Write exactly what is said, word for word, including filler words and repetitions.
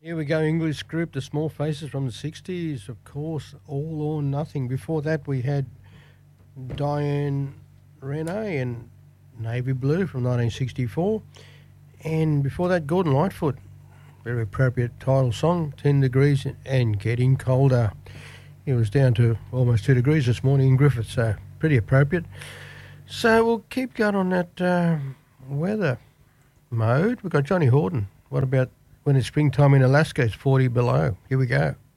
Here we go, English group, the Small Faces from the sixties, of course, All or Nothing. Before that, we had Diane Renee and Navy Blue from nineteen sixty-four. And before that, Gordon Lightfoot, very appropriate title song, ten degrees and Getting Colder. It was down to almost two degrees this morning in Griffith, so pretty appropriate. So we'll keep going on that uh, weather mode. We've got Johnny Horton. What about when it's springtime in Alaska? It's forty below. Here we go.